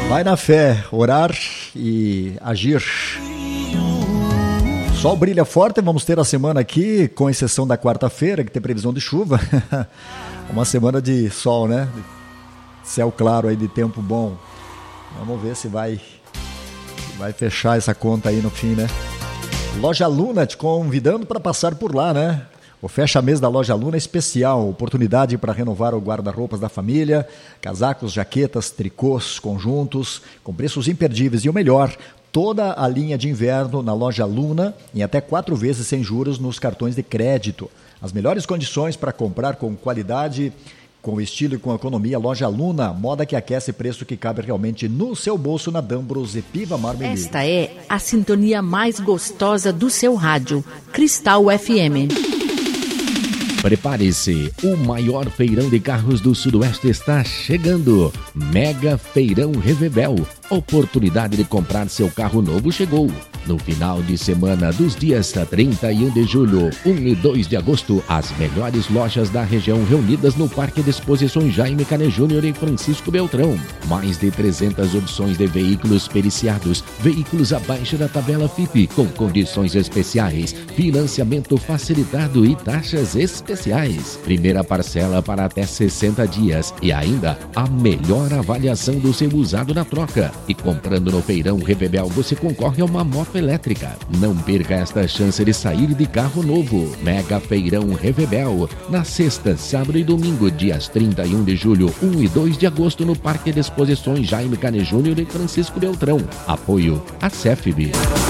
Vai na fé, orar e agir. Sol brilha forte, vamos ter a semana aqui, com exceção da quarta-feira, que tem previsão de chuva. Uma semana de sol, né? Céu claro aí, de tempo bom. Vamos ver se vai fechar essa conta aí no fim, né? Loja Luna te convidando para passar por lá, né? O fecha-mês da Loja Luna é especial, oportunidade para renovar o guarda-roupas da família, casacos, jaquetas, tricôs, conjuntos, com preços imperdíveis e o melhor, toda a linha de inverno na Loja Luna em até 4 vezes sem juros nos cartões de crédito. As melhores condições para comprar com qualidade, com estilo e com economia. Loja Luna, moda que aquece, preço que cabe realmente no seu bolso, na Dambros e Piva Marmeli. Esta é a sintonia mais gostosa do seu rádio, Cristal FM. Prepare-se, o maior feirão de carros do Sudoeste está chegando. Mega Feirão Reverbel. Oportunidade de comprar seu carro novo chegou. No final de semana dos dias 31 de julho, 1 e 2 de agosto, as melhores lojas da região reunidas no Parque de Exposições Jaime Canet Júnior e Francisco Beltrão. Mais de 300 opções de veículos periciados, veículos abaixo da tabela FIPE, com condições especiais, financiamento facilitado e taxas especiais. Primeira parcela para até 60 dias e ainda a melhor avaliação do seu usado na troca. E comprando no Feirão Reverbel, você concorre a uma moto elétrica. Não perca esta chance de sair de carro novo. Mega Feirão Reverbel, na sexta, sábado e domingo, dias 31 de julho, 1 e 2 de agosto, no Parque de Exposições Jaime Canet Júnior e Francisco Beltrão. Apoio a CEFB.